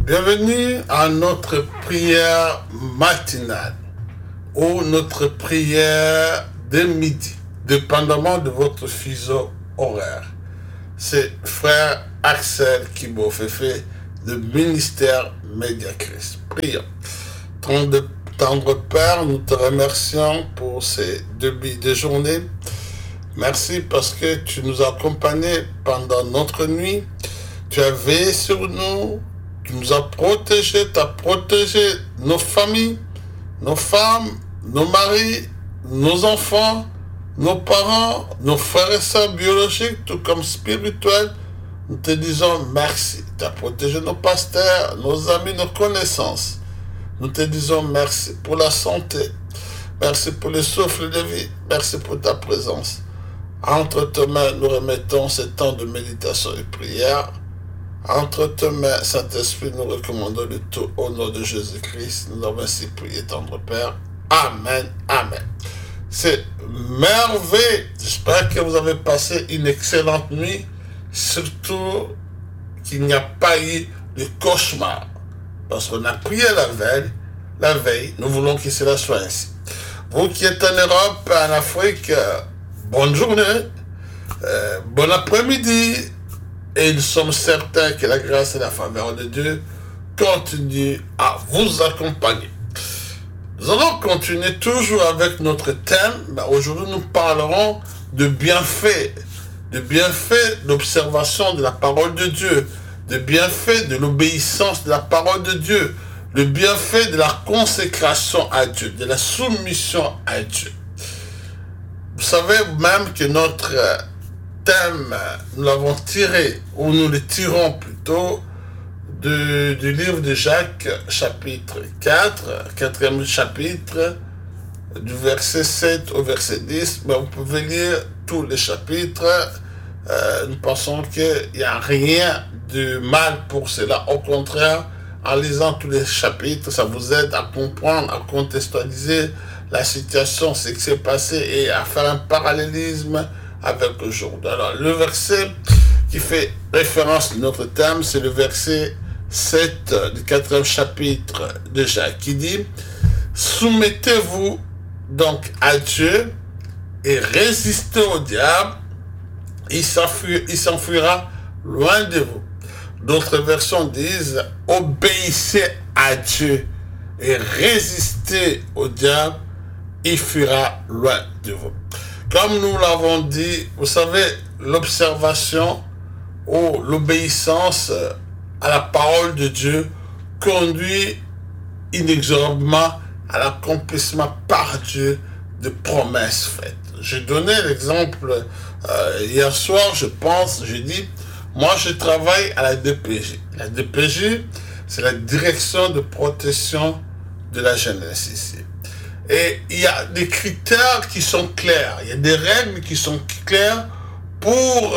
Bienvenue à notre prière matinale ou notre prière de midi, dépendamment de votre fuseau horaire. C'est frère Axel Kibofefe de Ministère Média Christ. Prions. Tendre Père, nous te remercions pour ces débuts de journée. Merci parce que tu nous as accompagnés pendant notre nuit. Tu as veillé sur nous. Tu nous as protégés. Tu as protégé nos familles, nos femmes, nos maris, nos enfants, nos parents, nos frères et sœurs biologiques, tout comme spirituels. Nous te disons merci. Tu as protégé nos pasteurs, nos amis, nos connaissances. Nous te disons merci pour la santé. Merci pour le souffle de vie. Merci pour ta présence. Entre tes mains, nous remettons ce temps de méditation et prière. Entre tes mains, Saint-Esprit, nous recommandons le tout au nom de Jésus-Christ. Nous avons ainsi prié, tendre Père. Amen. Amen. C'est merveilleux. J'espère que vous avez passé une excellente nuit. Surtout qu'il n'y a pas eu de cauchemar. Parce qu'on a prié la veille, nous voulons que cela soit ainsi. Vous qui êtes en Europe, en Afrique, bonne journée, bon après-midi, et nous sommes certains que la grâce et la faveur de Dieu continuent à vous accompagner. Nous allons continuer toujours avec notre thème. Aujourd'hui, nous parlerons de bienfaits, d'observation de la parole de Dieu, le bienfait de l'obéissance de la parole de Dieu, le bienfait de la consécration à Dieu, de la soumission à Dieu. Vous savez même que notre thème, nous l'avons tiré, ou nous le tirons plutôt, du livre de Jacques, chapitre 4, quatrième chapitre, du verset 7 au verset 10. Mais vous pouvez lire tous les chapitres. Nous pensons qu'il n'y a rien de mal pour cela. Au contraire, en lisant tous les chapitres, ça vous aide à comprendre, à contextualiser la situation, ce qui s'est passé et à faire un parallélisme avec aujourd'hui. Alors, le verset qui fait référence à notre thème, c'est le verset 7 du 4e chapitre de Jacques, qui dit « Soumettez-vous donc à Dieu et résistez au diable, il s'enfuira loin de vous. » D'autres versions disent « Obéissez à Dieu et résistez au diable, il fuira loin de vous. » Comme nous l'avons dit, vous savez, l'observation ou l'obéissance à la parole de Dieu conduit inexorablement à l'accomplissement par Dieu de promesses faites. J'ai donné l'exemple hier soir, je pense, j'ai dit, moi je travaille à la DPJ. La DPJ, c'est la direction de protection de la jeunesse ici. Et il y a des critères qui sont clairs, il y a des règles qui sont claires pour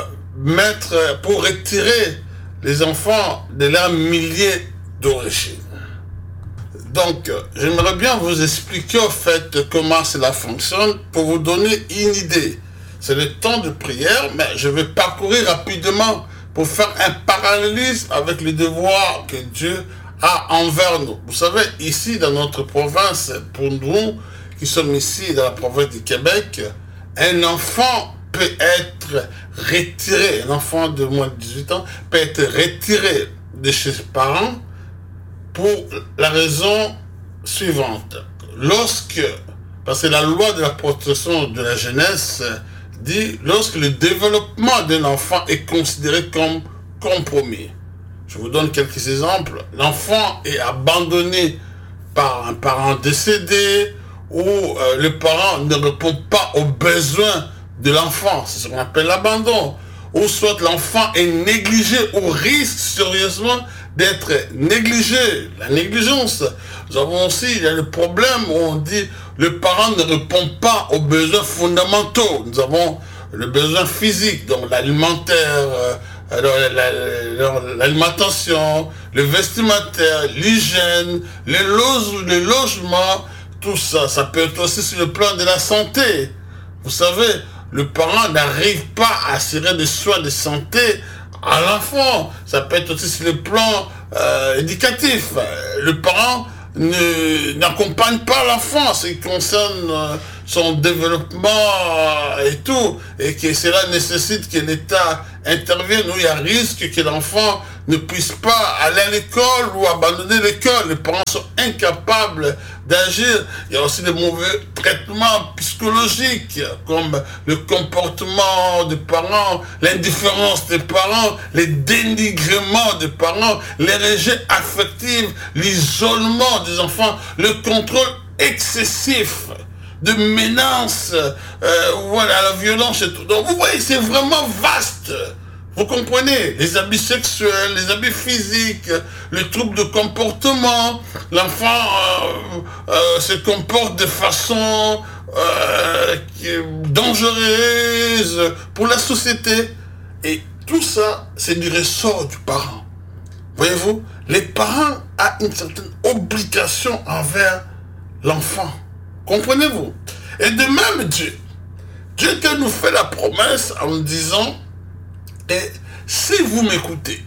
retirer les enfants de leur milieu d'origine. Donc, j'aimerais bien vous expliquer au fait comment cela fonctionne pour vous donner une idée. C'est le temps de prière, mais je vais parcourir rapidement pour faire un parallélisme avec les devoirs que Dieu a envers nous. Vous savez, ici dans notre province, pour nous qui sommes ici dans la province du Québec, un enfant peut être retiré, un enfant de moins de 18 ans peut être retiré de chez ses parents pour la raison suivante. Parce que la loi de la protection de la jeunesse dit, lorsque le développement d'un enfant est considéré comme compromis. Je vous donne quelques exemples. L'enfant est abandonné par un parent décédé ou le parent ne répond pas aux besoins de l'enfant. C'est ce qu'on appelle l'abandon. Ou soit l'enfant est négligé ou risque sérieusement d'être négligé. La négligence. Nous avons aussi, il y a le problème où on dit le parent ne répond pas aux besoins fondamentaux. Nous avons le besoin physique, donc l'alimentaire, l'alimentation, le vestimentaire, l'hygiène, les logements, tout ça. Ça peut être aussi sur le plan de la santé. Vous savez, le parent n'arrive pas à assurer des soins de santé à l'enfant. Ça peut être aussi sur le plan éducatif. Le parent n'accompagne pas l'enfant, ce qui concerne son développement et tout, et que cela nécessite que l'État intervienne, où il y a risque que l'enfant ne puisse pas aller à l'école ou abandonner l'école. Les parents sont incapables d'agir. Il y a aussi des mauvais traitements psychologiques, comme le comportement des parents, l'indifférence des parents, les dénigrements des parents, les rejets affectifs, l'isolement des enfants, le contrôle excessif de menaces, voilà, la violence et tout. Donc vous voyez, c'est vraiment vaste. Vous comprenez? Les abus sexuels, les abus physiques, les troubles de comportement, l'enfant se comporte de façon dangereuse pour la société. Et tout ça, c'est du ressort du parent. Voyez-vous, les parents ont une certaine obligation envers l'enfant. Comprenez-vous? Et de même Dieu qui nous fait la promesse en nous disant, et si vous m'écoutez,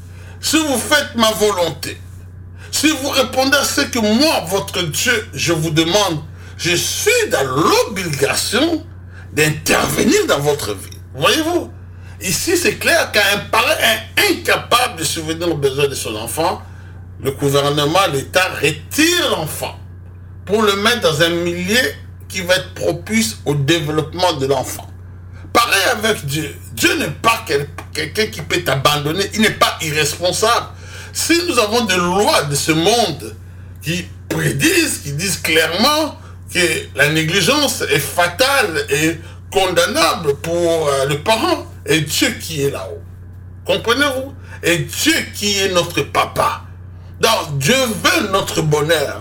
si vous faites ma volonté, si vous répondez à ce que moi, votre Dieu, je vous demande, je suis dans l'obligation d'intervenir dans votre vie. Voyez-vous? Ici, c'est clair qu'un parent est incapable de subvenir aux besoins de son enfant. Le gouvernement, l'État retire l'enfant pour le mettre dans un milieu qui va être propice au développement de l'enfant. Pareil avec Dieu. Dieu n'est pas quelqu'un qui peut t'abandonner. Il n'est pas irresponsable. Si nous avons des lois de ce monde qui prédisent, qui disent clairement que la négligence est fatale et condamnable pour le parent, et Dieu qui est là-haut. Comprenez-vous? Et Dieu qui est notre papa. Donc Dieu veut notre bonheur.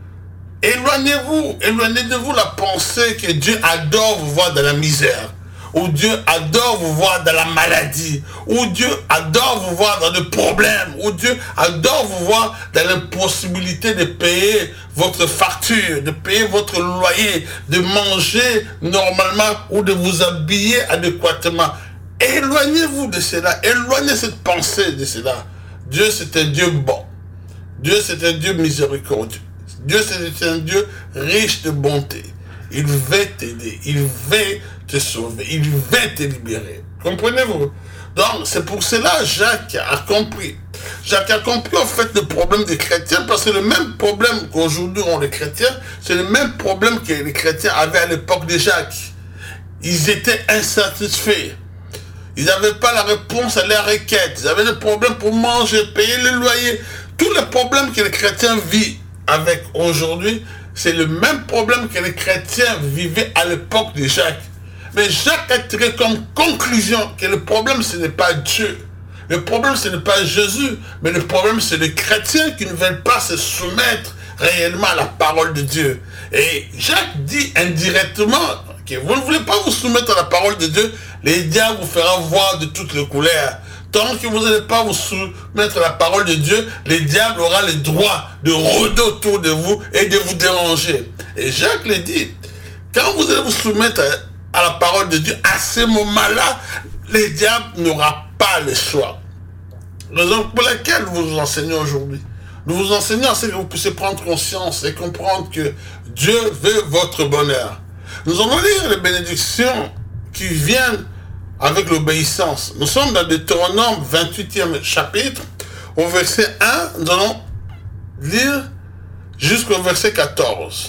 Éloignez-vous, éloignez de vous la pensée que Dieu adore vous voir dans la misère, ou Dieu adore vous voir dans la maladie, ou Dieu adore vous voir dans des problèmes, ou Dieu adore vous voir dans l'impossibilité de payer votre facture, de payer votre loyer, de manger normalement ou de vous habiller adéquatement. Éloignez-vous de cela, éloignez cette pensée de cela. Dieu c'est un Dieu bon, Dieu c'est un Dieu miséricordieux. Dieu, c'est un Dieu riche de bonté. Il veut t'aider, il veut te sauver, il veut te libérer. Comprenez-vous? Donc, c'est pour cela Jacques a compris. Jacques a compris en fait le problème des chrétiens, parce que le même problème qu'aujourd'hui ont les chrétiens, c'est le même problème que les chrétiens avaient à l'époque de Jacques. Ils étaient insatisfaits. Ils n'avaient pas la réponse à leurs requêtes. Ils avaient des problèmes pour manger, payer le loyer. Tous les problèmes que les chrétiens vivent avec aujourd'hui, c'est le même problème que les chrétiens vivaient à l'époque de Jacques. Mais Jacques a tiré comme conclusion que le problème ce n'est pas Dieu. Le problème ce n'est pas Jésus, mais le problème c'est les chrétiens qui ne veulent pas se soumettre réellement à la parole de Dieu. Et Jacques dit indirectement que vous ne voulez pas vous soumettre à la parole de Dieu, les diables vous feront voir de toutes les couleurs. Tant que vous n'allez pas vous soumettre à la parole de Dieu, les diables auront le droit de rôder autour de vous et de vous déranger. Et Jacques le dit, quand vous allez vous soumettre à la parole de Dieu, à ce moment-là, les diables n'auront pas le choix. Raison pour laquelle nous vous enseignons aujourd'hui. Nous vous enseignons à ce que vous puissiez prendre conscience et comprendre que Dieu veut votre bonheur. Nous allons lire les bénédictions qui viennent avec l'obéissance. Nous sommes dans Deutéronome 28e chapitre, au verset 1, nous allons lire jusqu'au verset 14.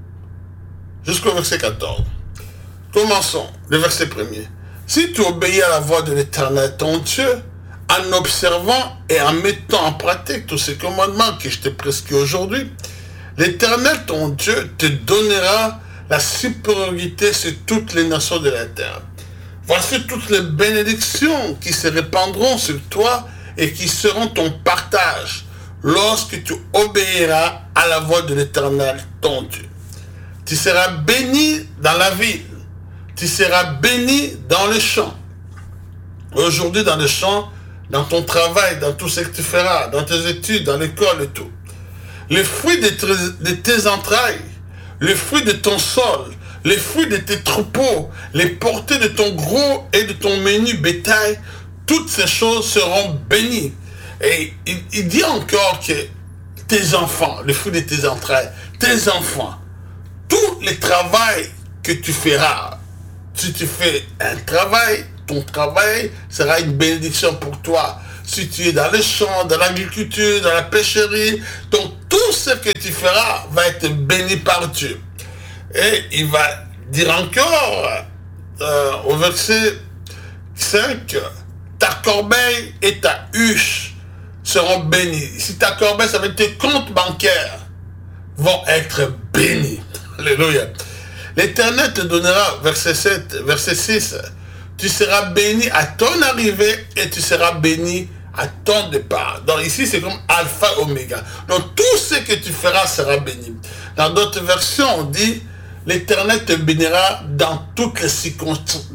Jusqu'au verset 14. Commençons, le verset 1er. Si tu obéis à la voix de l'Éternel, ton Dieu, en observant et en mettant en pratique tous ces commandements que je t'ai prescrits aujourd'hui, l'Éternel, ton Dieu, te donnera la supériorité sur toutes les nations de la terre. Voici toutes les bénédictions qui se répandront sur toi et qui seront ton partage lorsque tu obéiras à la voix de l'Éternel, ton Dieu. Tu seras béni dans la ville, tu seras béni dans le champ. Aujourd'hui dans le champ, dans ton travail, dans tout ce que tu feras, dans tes études, dans l'école et tout. Les fruits de tes entrailles, les fruits de ton sol, les fruits de tes troupeaux, les portées de ton gros et de ton menu bétail, toutes ces choses seront bénies. Et il dit encore que tes enfants, le fruit de tes entrailles, tes enfants, tout le travail que tu feras, si tu fais un travail, ton travail sera une bénédiction pour toi. Si tu es dans les champs, dans l'agriculture, dans la pêcherie, donc tout ce que tu feras va être béni par Dieu. Et il va dire encore au verset 5, ta corbeille et ta huche seront bénies. Si ta corbeille, ça veut dire tes comptes bancaires vont être bénis. Alléluia. L'Éternel te donnera, verset 7, verset 6, tu seras béni à ton arrivée et tu seras béni à ton départ. Donc ici, c'est comme alpha, oméga. Donc tout ce que tu feras sera béni. Dans d'autres versions, on dit, l'Éternel te bénira dans toutes les circonstances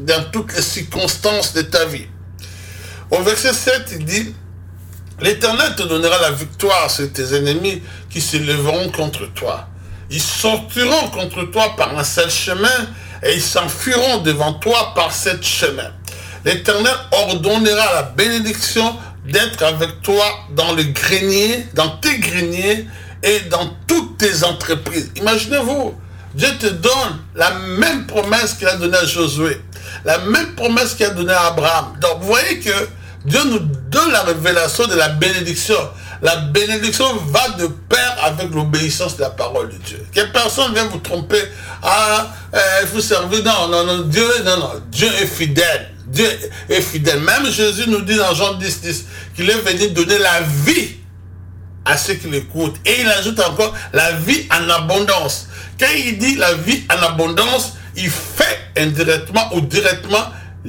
de ta vie. Au verset 7, il dit, l'Éternel te donnera la victoire sur tes ennemis qui se lèveront contre toi. Ils sortiront contre toi par un seul chemin et ils s'enfuiront devant toi par sept chemins. L'Éternel ordonnera la bénédiction d'être avec toi dans le grenier, dans tes greniers et dans toutes tes entreprises. Imaginez-vous, Dieu te donne la même promesse qu'il a donnée à Josué, la même promesse qu'il a donnée à Abraham. Donc vous voyez que Dieu nous donne la révélation de la bénédiction. La bénédiction va de pair avec l'obéissance de la parole de Dieu. Que personne ne vienne vous tromper. Ah, il faut servir. Non, Dieu est fidèle. Dieu est fidèle. Même Jésus nous dit dans Jean 10, qu'il est venu donner la vie à ceux qui l'écoutent. Et il ajoute encore la vie en abondance. Quand il dit la vie en abondance, il fait indirectement ou directement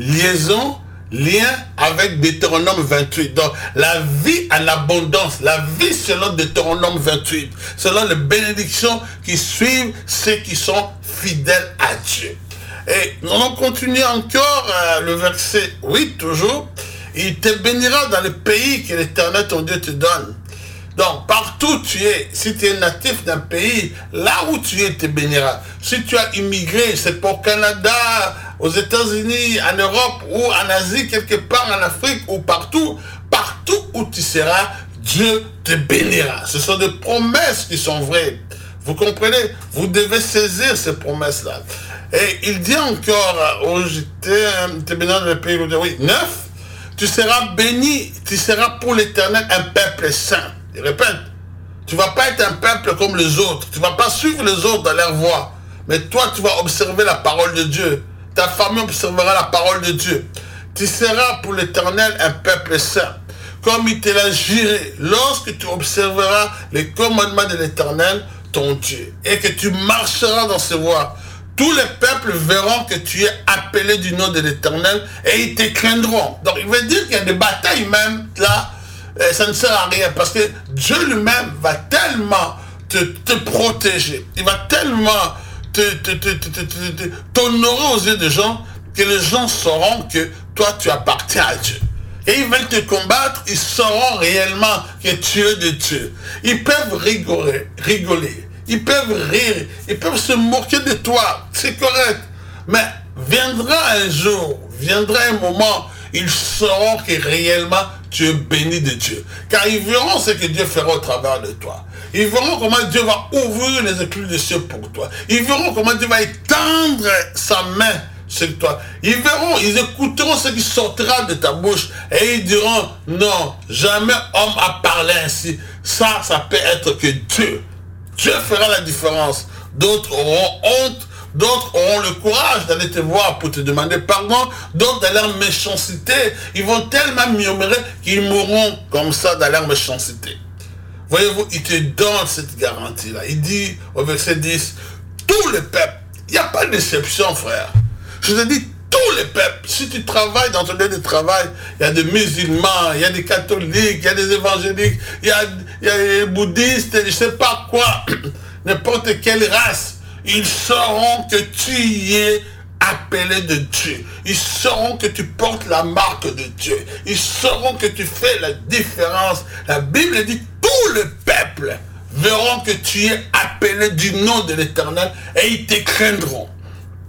lien avec Deutéronome 28. Donc, la vie en abondance, la vie selon Deutéronome 28, selon les bénédictions qui suivent ceux qui sont fidèles à Dieu. Et on continue encore le verset 8 toujours. Il te bénira dans le pays que l'Éternel ton Dieu te donne. Donc, partout où tu es, si tu es natif d'un pays, là où tu es, il te bénira. Si tu as immigré, c'est pour Canada, aux États-Unis, en Europe ou en Asie, quelque part en Afrique ou partout où tu seras, Dieu te bénira. Ce sont des promesses qui sont vraies. Vous comprenez? Vous devez saisir ces promesses-là. Et il dit encore, te bénira dans le pays, oui, 9, tu seras béni, tu seras pour l'Éternel un peuple saint. Je répète, tu ne vas pas être un peuple comme les autres. Tu ne vas pas suivre les autres dans leur voie. Mais toi, tu vas observer la parole de Dieu. Ta famille observera la parole de Dieu. Tu seras pour l'Éternel un peuple saint. Comme il te l'a juré, lorsque tu observeras les commandements de l'Éternel, ton Dieu, et que tu marcheras dans ses voies, tous les peuples verront que tu es appelé du nom de l'Éternel et ils te craindront. Donc, il veut dire qu'il y a des batailles même là. Ça ne sert à rien parce que Dieu lui-même va tellement te protéger. Il va tellement t'honorer aux yeux des gens que les gens sauront que toi tu appartiens à Dieu. Et ils veulent te combattre, ils sauront réellement que tu es de Dieu. Ils peuvent rigoler, ils peuvent rire, ils peuvent se moquer de toi, c'est correct. Mais viendra un jour, viendra un moment, ils sauront que réellement tu es béni de Dieu. Car ils verront ce que Dieu fera au travers de toi. Ils verront comment Dieu va ouvrir les écluses des cieux pour toi. Ils verront comment Dieu va étendre sa main sur toi. Ils verront, ils écouteront ce qui sortira de ta bouche. Et ils diront, non, jamais homme a parlé ainsi. Ça peut être que Dieu. Dieu fera la différence. D'autres auront honte. D'autres auront le courage d'aller te voir pour te demander pardon. D'autres, dans leur méchanceté, ils vont tellement murmurer qu'ils mourront comme ça dans leur méchanceté. Voyez-vous, il te donne cette garantie-là. Il dit au verset 10, tous les peuples, il n'y a pas d'exception, frère. Je te dis, tous les peuples, si tu travailles dans ton lieu de travail, il y a des musulmans, il y a des catholiques, il y a des évangéliques, il y a des bouddhistes, je ne sais pas quoi, n'importe quelle race. Ils sauront que tu y es appelé de Dieu. Ils sauront que tu portes la marque de Dieu. Ils sauront que tu fais la différence. La Bible dit, tous les peuples verront que tu es appelé du nom de l'Éternel et ils te craindront.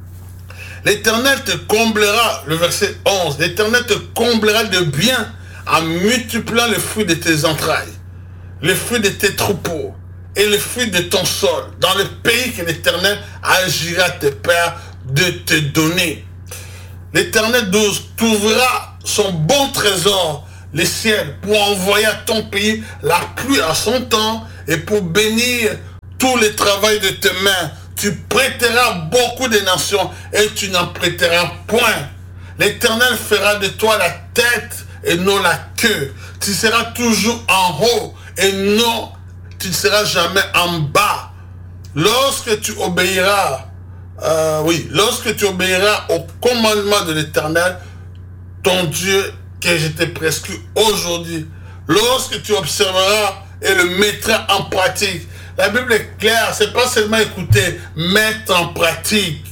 L'Éternel te comblera, le verset 11, l'Éternel te comblera de bien en multipliant les fruits de tes entrailles, les fruits de tes troupeaux et les fruits de ton sol, dans le pays que l'Éternel agira tes pères de te donner. L'Éternel t'ouvrira son bon trésor, les ciels, pour envoyer à ton pays la pluie à son temps et pour bénir tout le travail de tes mains. Tu prêteras beaucoup de nations et tu n'en prêteras point. L'Éternel fera de toi la tête et non la queue. Tu seras toujours en haut et non, tu ne seras jamais en bas. Lorsque tu obéiras, lorsque tu obéiras au commandement de l'Éternel, ton Dieu, que je t'ai prescrit aujourd'hui, lorsque tu observeras et le mettras en pratique. La Bible est claire, c'est pas seulement écouter, mettre en pratique.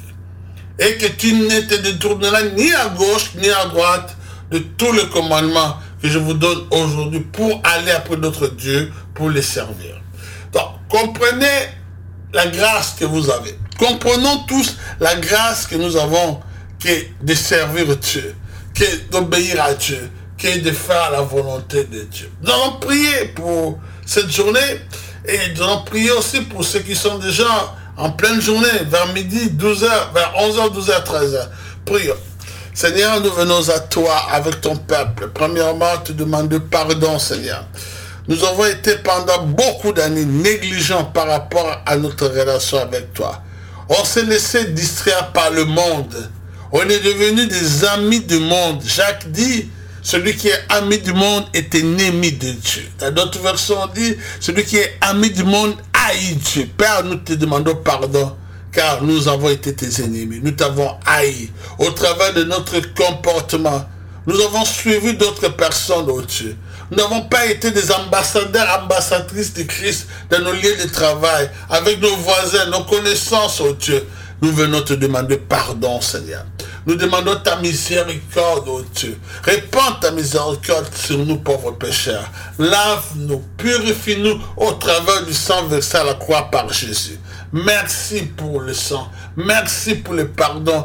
Et que tu ne te détourneras ni à gauche ni à droite de tous les commandements que je vous donne aujourd'hui pour aller après d'autres dieux, pour les servir. Donc, comprenez la grâce que vous avez. Comprenons tous la grâce que nous avons, qui est de servir Dieu, qui est d'obéir à Dieu, qui est de faire la volonté de Dieu. Nous allons prier pour cette journée et nous allons prier aussi pour ceux qui sont déjà en pleine journée, vers midi, 12h, vers 11h, 12h, 13h. Prions. Seigneur, nous venons à toi avec ton peuple. Premièrement, te demander pardon, Seigneur. Nous avons été pendant beaucoup d'années négligents par rapport à notre relation avec toi. On s'est laissé distraire par le monde. On est devenus des amis du monde. Jacques dit, celui qui est ami du monde est ennemi de Dieu. Dans d'autres versions, on dit, celui qui est ami du monde haït Dieu. Père, nous te demandons pardon, car nous avons été tes ennemis. Nous t'avons haï au travers de notre comportement. Nous avons suivi d'autres personnes, oh Dieu. Nous n'avons pas été des ambassadeurs, ambassadrices de Christ dans nos lieux de travail, avec nos voisins, nos connaissances, oh Dieu. Nous venons te demander pardon, Seigneur. Nous demandons ta miséricorde, oh Dieu. Répands ta miséricorde sur nous, pauvres pécheurs. Lave-nous, purifie-nous au travers du sang versé à la croix par Jésus. Merci pour le sang. Merci pour le pardon.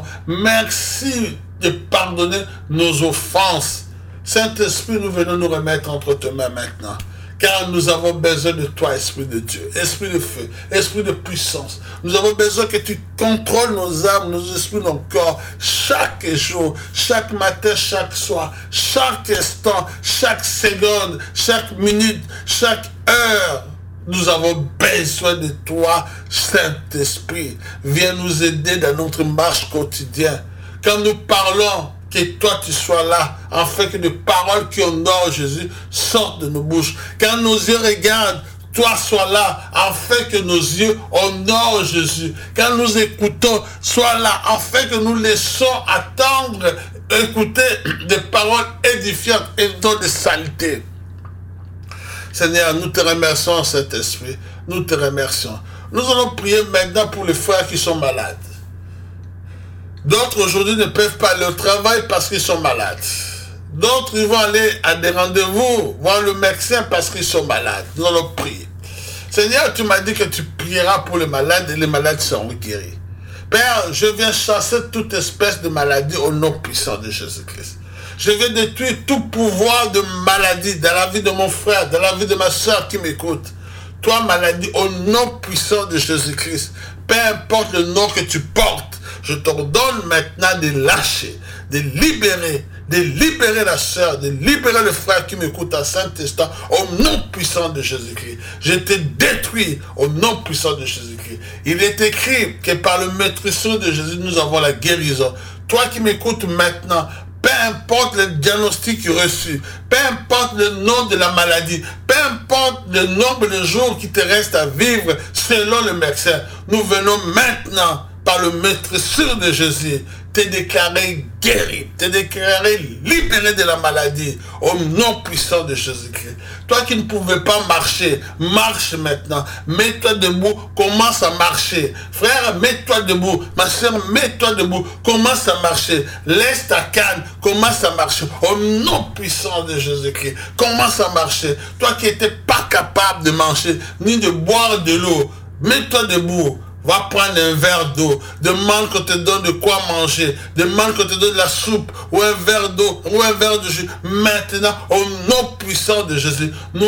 Merci de pardonner nos offenses. Saint-Esprit, nous venons nous remettre entre tes mains maintenant. Car nous avons besoin de toi, Esprit de Dieu, Esprit de feu, Esprit de puissance. Nous avons besoin que tu contrôles nos âmes, nos esprits, nos corps, chaque jour, chaque matin, chaque soir, chaque instant, chaque seconde, chaque minute, chaque heure. Nous avons besoin de toi, Saint-Esprit. Viens nous aider dans notre marche quotidienne. Quand nous parlons, que toi tu sois là, afin que des paroles qui honorent Jésus sortent de nos bouches. Quand nos yeux regardent, toi sois là, afin que nos yeux honorent Jésus. Quand nous écoutons, sois là, afin que nous laissons attendre, écouter des paroles édifiantes et non de saleté. Seigneur, nous te remercions, Saint-Esprit. Nous te remercions. Nous allons prier maintenant pour les frères qui sont malades. D'autres aujourd'hui ne peuvent pas aller au travail parce qu'ils sont malades. D'autres ils vont aller à des rendez-vous, voir le médecin parce qu'ils sont malades. Nous allons prier. Seigneur, tu m'as dit que tu prieras pour les malades et les malades seront guéris. Père, je viens chasser toute espèce de maladie au nom puissant de Jésus-Christ. Je viens détruire tout pouvoir de maladie dans la vie de mon frère, dans la vie de ma soeur qui m'écoute. Toi, maladie, au nom puissant de Jésus-Christ, peu importe le nom que tu portes, je t'ordonne maintenant de lâcher, de libérer la soeur, de libérer le frère qui m'écoute à Saint-Instant, au nom puissant de Jésus-Christ. Je te détruis au nom puissant de Jésus-Christ. Il est écrit que par le maîtrise de Jésus, nous avons la guérison. Toi qui m'écoutes maintenant, peu importe le diagnostic reçu, peu importe le nom de la maladie, peu importe le nombre de jours qui te restent à vivre selon le médecin, nous venons maintenant, par le maîtrise de Jésus, te déclarer guéri, te déclarer libéré de la maladie, au nom puissant de Jésus-Christ. Toi qui ne pouvais pas marcher, marche maintenant. Mets-toi debout, commence à marcher. Frère, mets-toi debout. Ma soeur, mets-toi debout, commence à marcher. Laisse ta canne, commence à marcher. Au nom puissant de Jésus-Christ, commence à marcher. Toi qui n'étais pas capable de marcher, ni de boire de l'eau, mets-toi debout. Va prendre un verre d'eau. Demande qu'on te donne de quoi manger. Demande qu'on te donne de la soupe ou un verre d'eau ou un verre de jus. Maintenant, au nom puissant de Jésus, nous